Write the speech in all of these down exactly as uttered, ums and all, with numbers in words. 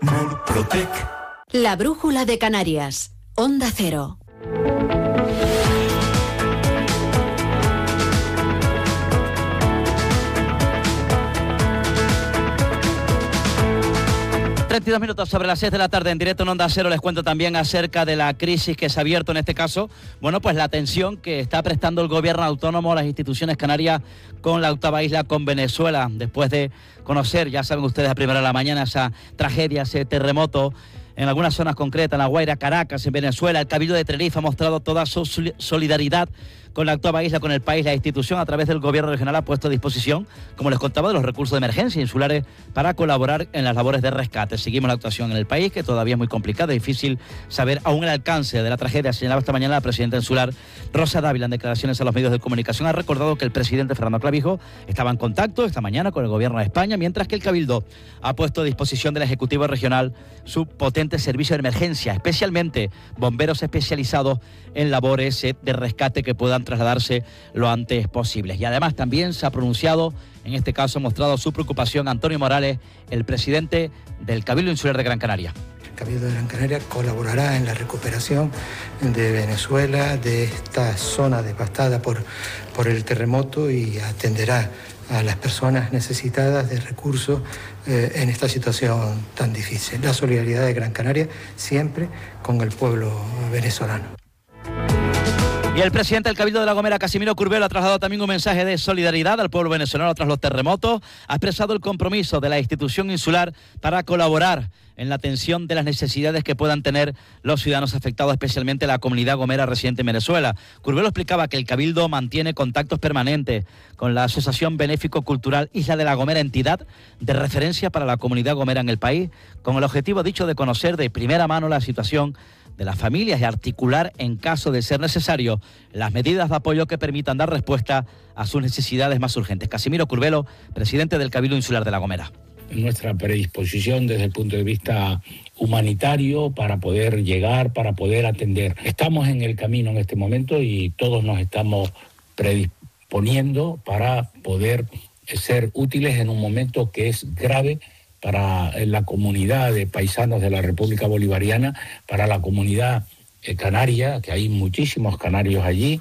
Murprotec. La brújula de Canarias. Onda Cero. treinta y dos minutos sobre las seis de la tarde en directo en Onda Cero. Les cuento también acerca de la crisis que se ha abierto en este caso. Bueno, pues la atención que está prestando el gobierno autónomo a las instituciones canarias con la octava isla, con Venezuela, después de conocer, ya saben ustedes, a primera de la mañana esa tragedia, ese terremoto en algunas zonas concretas, en La Guaira, Caracas, en Venezuela. El Cabildo de Tenerife ha mostrado toda su solidaridad con la octava isla, con el país. La institución, a través del gobierno regional, ha puesto a disposición, como les contaba, de los recursos de emergencia insulares para colaborar en las labores de rescate. Seguimos la actuación en el país, que todavía es muy complicada, difícil saber aún el alcance de la tragedia. Señalaba esta mañana la presidenta insular, Rosa Dávila, en declaraciones a los medios de comunicación. Ha recordado que el presidente Fernando Clavijo estaba en contacto esta mañana con el gobierno de España, mientras que el Cabildo ha puesto a disposición del Ejecutivo Regional su potente servicio de emergencia, especialmente bomberos especializados en labores de rescate que puedan trasladarse lo antes posible. Y además también se ha pronunciado, en este caso ha mostrado su preocupación, Antonio Morales, el presidente del Cabildo Insular de Gran Canaria. El Cabildo de Gran Canaria colaborará en la recuperación de Venezuela, de esta zona devastada por, por el terremoto, y atenderá a las personas necesitadas de recursos eh, en esta situación tan difícil. La solidaridad de Gran Canaria siempre con el pueblo venezolano. Y el presidente del Cabildo de La Gomera, Casimiro Curbelo, ha trasladado también un mensaje de solidaridad al pueblo venezolano tras los terremotos. Ha expresado el compromiso de la institución insular para colaborar en la atención de las necesidades que puedan tener los ciudadanos afectados, especialmente la comunidad gomera residente en Venezuela. Curbelo explicaba que el Cabildo mantiene contactos permanentes con la Asociación Benéfico Cultural Isla de La Gomera, entidad de referencia para la comunidad gomera en el país, con el objetivo, dicho, de conocer de primera mano la situación de las familias y articular, en caso de ser necesario, las medidas de apoyo que permitan dar respuesta a sus necesidades más urgentes. Casimiro Curbelo, presidente del Cabildo Insular de La Gomera. Nuestra predisposición desde el punto de vista humanitario para poder llegar, para poder atender. Estamos en el camino en este momento y todos nos estamos predisponiendo para poder ser útiles en un momento que es grave para la comunidad de paisanos de la República Bolivariana, para la comunidad canaria, que hay muchísimos canarios allí.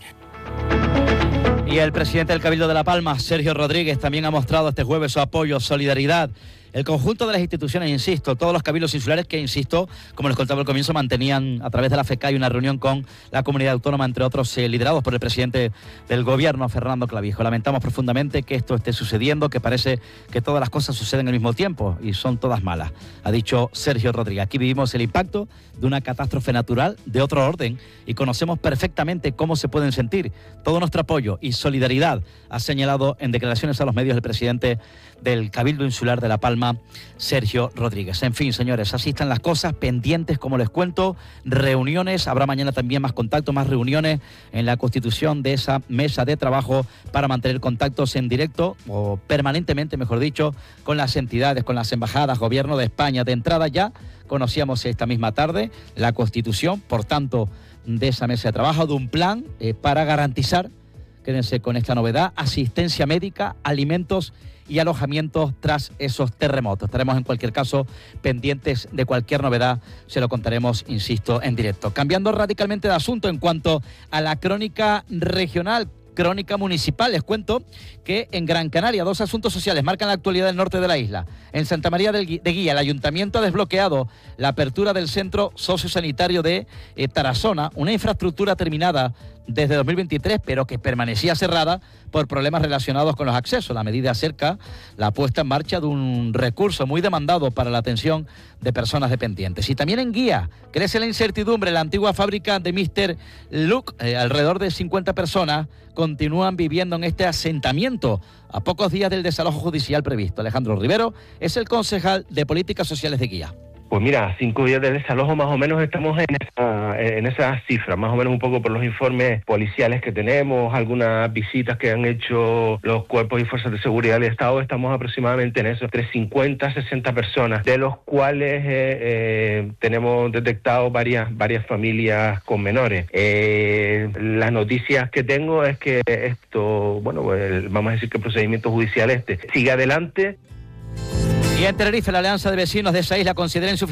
Y el presidente del Cabildo de La Palma, Sergio Rodríguez, también ha mostrado este jueves su apoyo, solidaridad. El conjunto de las instituciones, insisto, todos los cabildos insulares que, insisto, como les contaba al comienzo, mantenían a través de la FECAI una reunión con la comunidad autónoma, entre otros, eh, liderados por el presidente del gobierno, Fernando Clavijo. Lamentamos profundamente que esto esté sucediendo, que parece que todas las cosas suceden al mismo tiempo y son todas malas, ha dicho Sergio Rodríguez. Aquí vivimos el impacto de una catástrofe natural de otro orden y conocemos perfectamente cómo se pueden sentir. Todo nuestro apoyo y solidaridad, ha señalado en declaraciones a los medios el presidente del Cabildo Insular de La Palma, Sergio Rodríguez. En fin, señores, así están las cosas, pendientes, como les cuento, reuniones, habrá mañana también más contactos, más reuniones en la constitución de esa mesa de trabajo para mantener contactos en directo, o permanentemente, mejor dicho, con las entidades, con las embajadas, gobierno de España. De entrada ya conocíamos esta misma tarde la constitución, por tanto, de esa mesa de trabajo, de un plan eh, para garantizar, quédense con esta novedad, asistencia médica, alimentos y alojamientos tras esos terremotos. Estaremos en cualquier caso pendientes de cualquier novedad, se lo contaremos, insisto, en directo. Cambiando radicalmente de asunto en cuanto a la crónica regional, crónica municipal, les cuento que en Gran Canaria dos asuntos sociales marcan la actualidad del norte de la isla. En Santa María de Guía, el ayuntamiento ha desbloqueado la apertura del centro sociosanitario de eh, Tarazona, una infraestructura terminada desde dos mil veintitrés, pero que permanecía cerrada por problemas relacionados con los accesos. La medida acerca la puesta en marcha de un recurso muy demandado para la atención de personas dependientes. Y también en Guía crece la incertidumbre. La antigua fábrica de míster Luke, eh, alrededor de cincuenta personas continúan viviendo en este asentamiento a pocos días del desalojo judicial previsto. Alejandro Rivero es el concejal de Políticas Sociales de Guía. Pues mira, cinco días de desalojo más o menos estamos en esa, en esa cifra, más o menos un poco por los informes policiales que tenemos, algunas visitas que han hecho los cuerpos y fuerzas de seguridad del Estado, estamos aproximadamente en eso, entre cincuenta a sesenta personas, de los cuales eh, eh, tenemos detectado varias, varias familias con menores. Eh, las noticias que tengo es que esto, bueno, pues, vamos a decir que el procedimiento judicial este sigue adelante. Y en Tenerife, la Alianza de Vecinos de esa isla considera insuficiente